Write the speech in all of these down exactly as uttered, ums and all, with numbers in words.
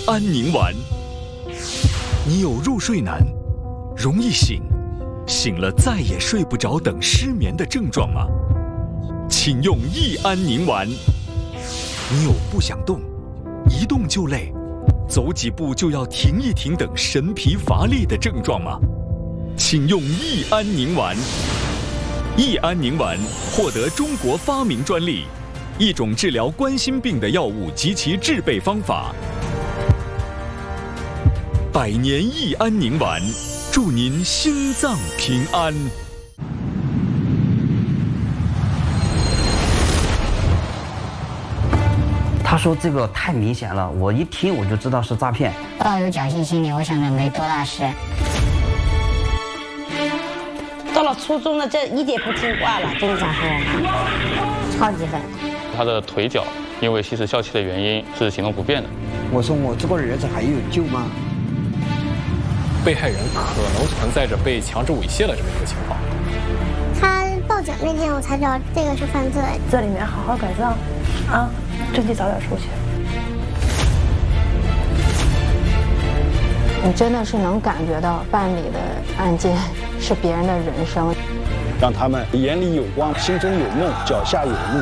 安宁丸。你有入睡难、容易醒、醒了再也睡不着等失眠的症状吗？请用益安宁丸。你有不想动、一动就累、走几步就要停一停等神疲乏力的症状吗？请用益安宁丸。益安宁丸获得中国发明专利，一种治疗冠心病的药物及其制备方法。百年益安宁丸，祝您心脏平安。 他说这个太明显了，我一听我就知道是诈骗。 抱有侥幸心理，我想着没多大事。到了初中了，这一点不听话了，真的想说我妈，超级狠。 他的腿脚因为吸食笑气的原因是行动不便的。 我说我这个儿子还有救吗？ 被害人可能存在着被强制猥亵的这么一个情况。 他报警那天我才知道这个是犯罪。 这里面好好改造，啊，争取早点出去。 你真的是能感觉到办理的案件是别人的人生， 让他们眼里有光，心中有梦，脚下有路。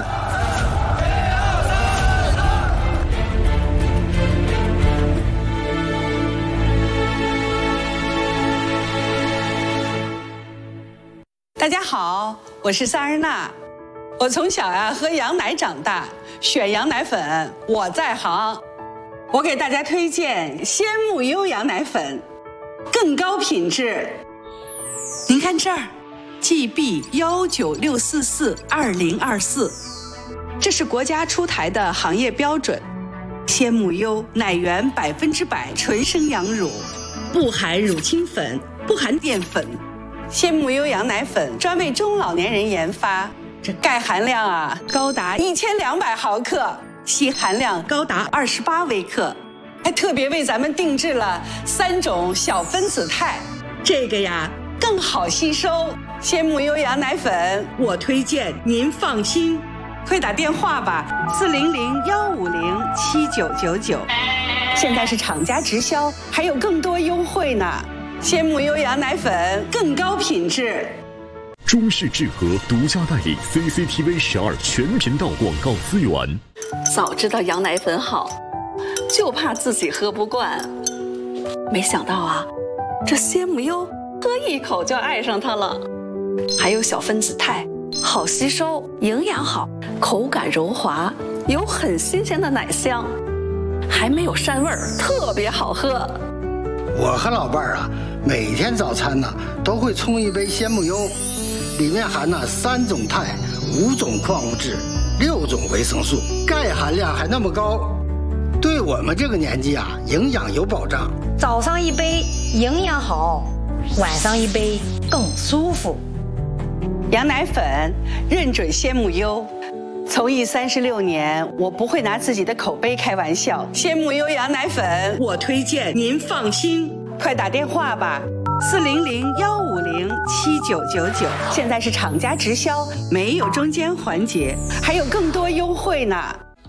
大家好，我是萨日娜。我从小呀、啊、喝羊奶长大，选羊奶粉我在行。我给大家推荐鲜木优羊奶粉，更高品质。您看这儿 ，G B 幺九六四四二零二四，这是国家出台的行业标准。鲜木优奶源百分之百纯生羊乳，不含乳清粉，不含淀粉。鲜木优羊奶粉专为中老年人研发，这钙含量啊高达一千两百毫克，硒含量高达二十八微克，还特别为咱们定制了三种小分子肽，这个呀更好吸收。鲜木优羊奶粉，我推荐您放心，快打电话吧，四零零幺五零七九九九，现在是厂家直销，还有更多优惠呢。鲜木优羊奶粉更高品质。 中视智和独家代理 C C T V 十二全频道广告资源。 早知道羊奶粉好，就怕自己喝不惯。没想到啊，这鲜木优喝一口就爱上它了。还有小分子肽，好吸收，营养好，口感柔滑，有很新鲜的奶香，还没有膻味儿，特别好喝。 我和老伴儿啊，每天早餐呢都会冲一杯鲜木优，里面含了三种肽、五种矿物质、六种维生素，钙含量还那么高，对我们这个年纪啊，营养有保障。 早上一杯营养好，晚上一杯更舒服。 羊奶粉认准鲜木优。从艺三十六年，我不会拿自己的口碑开玩笑。鲜木优羊奶粉，我推荐您放心，快打电话吧，四零零幺五零七九九九，现在是厂家直销，没有中间环节，还有更多优惠呢。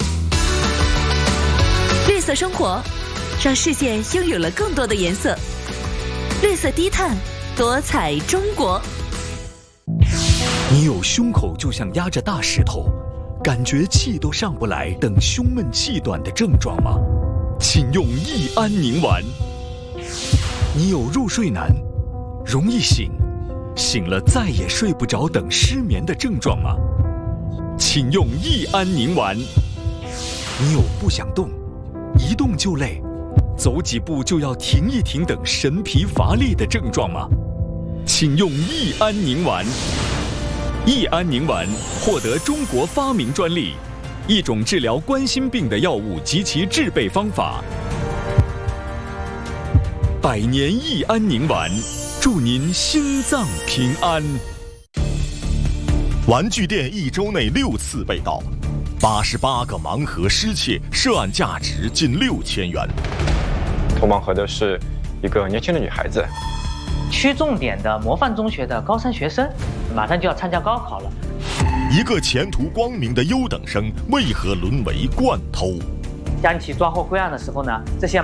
绿色生活，让世界拥有了更多的颜色。绿色低碳，多彩中国。 你有胸口就像压着大石头，感觉气都上不来等胸闷气短的症状吗？请用益安宁丸。你有入睡难、容易醒、醒了再也睡不着等失眠的症状吗？请用益安宁丸。你有不想动、一动就累、走几步就要停一停等神疲乏力的症状吗？请用益安宁丸。益安宁丸获得中国发明专利，一种治疗冠心病的药物及其制备方法。百年益安宁丸，祝您心脏平安。 玩具店一周内六次被盗，八十八个盲盒失窃，涉案价值近六千元。 偷盲盒的是一个年轻的女孩子。 区重点的模范中学的高三学生，马上就要参加高考了。 一个前途光明的优等生为何沦为惯偷？ 将其抓获归案的时候呢，这些